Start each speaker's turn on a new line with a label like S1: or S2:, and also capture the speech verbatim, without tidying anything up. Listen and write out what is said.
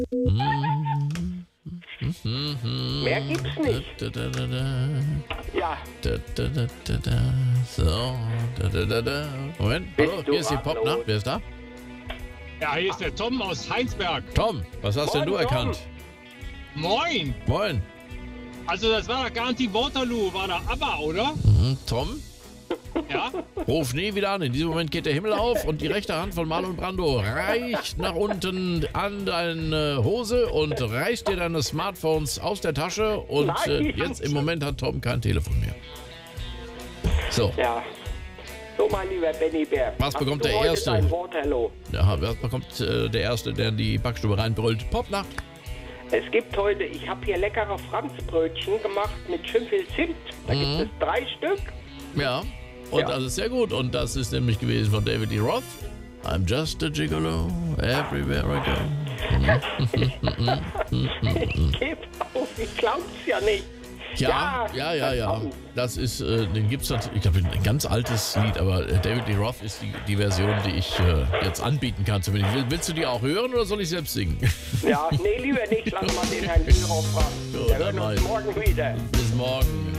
S1: Mehr gibt's nicht.
S2: Da, da, da, da.
S1: Ja.
S2: Da, da, da, da, da. So. Da, da, da, da. Moment.
S1: Bist
S2: Hallo,
S1: du
S2: hier ist die Popnacht.
S1: ratlos?
S2: Wer ist da?
S3: Ja, hier ist der Tom aus Heinsberg.
S2: Tom, was hast denn du
S1: Moin, Tom.
S2: erkannt?
S3: Moin.
S2: Moin.
S3: Also das war doch garantiert Waterloo, war da ABBA, oder?
S2: Mhm, Tom,
S3: Ja?
S2: ruf nie wieder an. In diesem Moment geht der Himmel auf und die rechte Hand von Marlon Brando reicht nach unten an deine Hose und reißt dir deine Smartphones aus der Tasche. Und äh,
S1: Nein.
S2: jetzt im Moment hat Tom kein Telefon mehr. So,
S1: Ja. So, mein lieber Benny Bär.
S2: Was
S1: hast
S2: bekommt
S1: du
S2: der
S1: heute
S2: Erste?
S1: Dein Waterloo?
S2: ja, was bekommt äh, der Erste, der in die Backstube reinbrüllt? Popnacht.
S1: Es gibt heute, ich habe hier leckere Franzbrötchen gemacht mit schön viel Zimt. Da
S2: Mhm.
S1: gibt es drei Stück.
S2: Ja, und
S1: Ja.
S2: das ist sehr gut. Und das ist nämlich gewesen von David Lee Roth. I'm just a gigolo, everywhere I go.
S1: Ich gebe auf, ich glaub's ja nicht.
S2: Ja, ja, ja, ja.
S1: verdammt.
S2: Das ist, äh, den gibt's natürlich, ich glaube, ein ganz altes Lied, aber äh, David Lee Roth ist die, die Version, die ich äh, jetzt anbieten kann. Zumindest. Will, willst du die auch hören oder soll ich selbst singen?
S1: Ja, nee, lieber nicht. Lass mal den Herrn Hörer fragen.
S2: So,
S1: Wir
S2: dann
S1: hören
S2: mal.
S1: uns morgen wieder.
S2: Bis morgen.